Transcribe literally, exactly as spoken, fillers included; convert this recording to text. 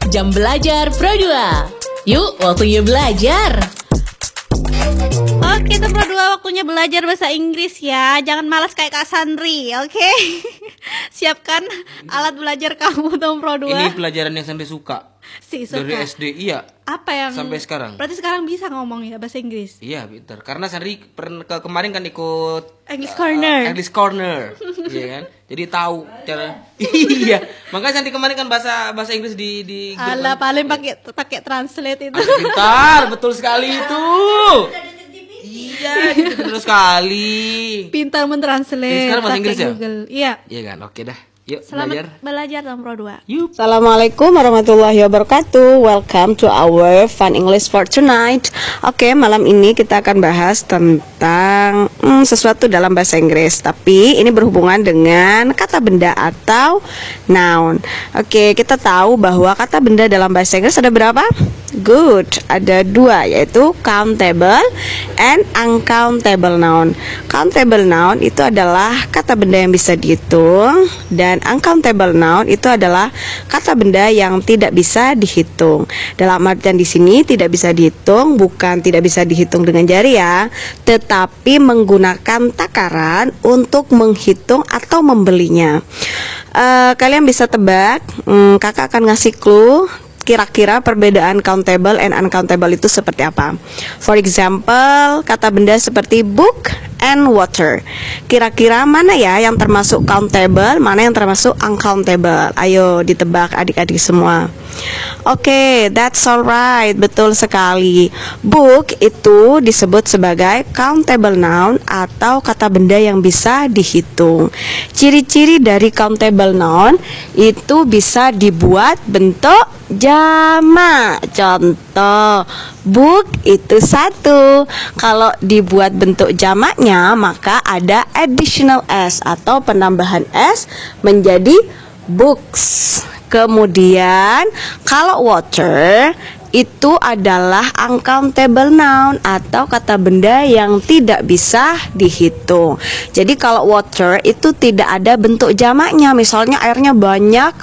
Jam Belajar Pro dua. Yuk, waktunya belajar. Oke, Pro dua, waktunya belajar bahasa Inggris ya. Jangan malas kayak Kak Sandri, oke? Siapkan alat belajar kamu, Pro dua. Ini pelajaran yang Sandri suka. Si, suka. Dari S D, iya. Apa yang sampai sekarang? Berarti sekarang bisa ngomong ya bahasa Inggris? Iya, pintar. Karena Sandri pernah ke kemarin kan ikut English Corner. Uh, English Corner, iya kan? Jadi tahu cara. Iya. Makanya Sandri kemarin kan bahasa bahasa Inggris di di. Alah, paling pakai pakai translate itu. Ah, pintar, betul sekali itu. Iya, gitu betul sekali. Pintar mentranslate. Ini sekarang bahasa Inggris ya? Google. Iya. Iya kan, oke dah. Yuk, Selamat belajar, belajar Pro dua. Yuk. Assalamualaikum warahmatullahi wabarakatuh. Welcome to our fun English for tonight. Oke, malam ini kita akan bahas tentang hmm, sesuatu dalam bahasa Inggris. Tapi ini berhubungan dengan kata benda atau noun. Oke, kita tahu bahwa kata benda dalam bahasa Inggris ada berapa? Good, ada dua, yaitu countable and uncountable noun. Countable noun itu adalah kata benda yang bisa dihitung, dan uncountable noun itu adalah kata benda yang tidak bisa dihitung. Dalam artian di sini tidak bisa dihitung bukan tidak bisa dihitung dengan jari ya, tetapi menggunakan takaran untuk menghitung atau membelinya. Uh, kalian bisa tebak, hmm, kakak akan ngasih clue. Kira-kira perbedaan countable and uncountable itu seperti apa? For example, kata benda seperti book and water. Kira-kira mana ya yang termasuk countable, mana yang termasuk uncountable? Ayo ditebak adik-adik semua. Oke, okay, that's alright, betul sekali. Book itu disebut sebagai countable noun atau kata benda yang bisa dihitung. Ciri-ciri dari countable noun itu bisa dibuat bentuk jamak. Contoh, book itu satu. Kalau dibuat bentuk jamaknya, maka ada additional s atau penambahan s menjadi books. Kemudian kalau water itu adalah uncountable noun atau kata benda yang tidak bisa dihitung. Jadi kalau water itu tidak ada bentuk jamaknya. Misalnya airnya banyak